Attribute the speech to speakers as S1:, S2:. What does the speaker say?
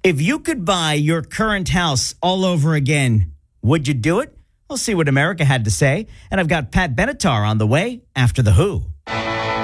S1: If you could buy your current house all over again, would you do it? We'll see what America had to say. And I've got Pat Benatar on the way after The Who.